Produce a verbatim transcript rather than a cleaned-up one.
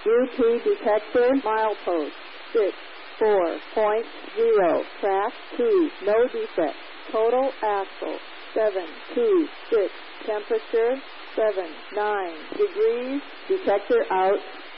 U T detector, milepost, six, four point zero, track two, no defect. Total axle, seven, two, six, temperature, seven, nine degrees, detector out.